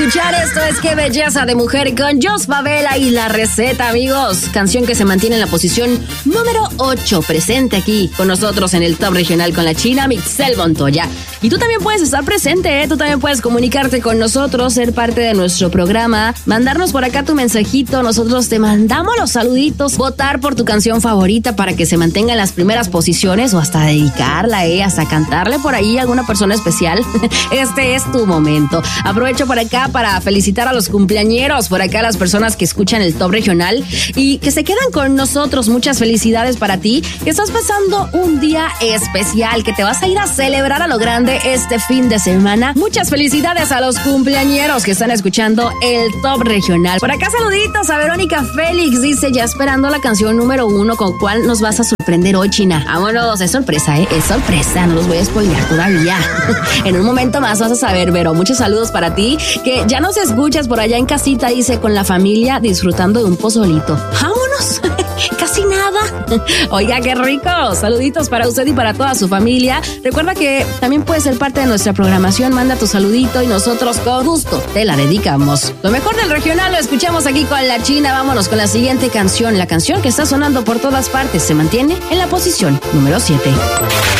escuchar. Esto es Qué Belleza de Mujer con Jos Favela y La Receta, amigos. Canción que se mantiene en la posición número 8, presente aquí con nosotros en el Top Regional con la china Mixel Montoya. Y tú también puedes estar presente, ¿eh? Tú también puedes comunicarte con nosotros, ser parte de nuestro programa, mandarnos por acá tu mensajito. Nosotros te mandamos los saluditos, votar por tu canción favorita para que se mantenga en las primeras posiciones o hasta dedicarla, hasta cantarle por ahí a alguna persona especial. Este es tu momento. Aprovecho por acá para felicitar a los cumpleañeros, por acá a las personas que escuchan el Top Regional y que se quedan con nosotros. Muchas felicidades para ti, que estás pasando un día especial, que te vas a ir a celebrar a lo grande este fin de semana. Muchas felicidades a los cumpleañeros que están escuchando el Top Regional. Por acá saluditos a Verónica Félix, dice ya esperando la canción número 1, con cuál nos vas a sorprender hoy, China. Vámonos, es sorpresa, es sorpresa, no los voy a spoilear todavía. En un momento más vas a saber, Vero. Muchos saludos para ti, que ya nos escuchas por allá en casita, dice, con la familia disfrutando de un pozolito. ¡Vámonos! Casi nada. Oiga, qué rico. Saluditos para usted y para toda su familia. Recuerda que también puedes ser parte de nuestra programación. Manda tu saludito y nosotros con gusto te la dedicamos. Lo mejor del regional lo escuchamos aquí con la china. Vámonos con la siguiente canción. La canción que está sonando por todas partes se mantiene en la posición número 7.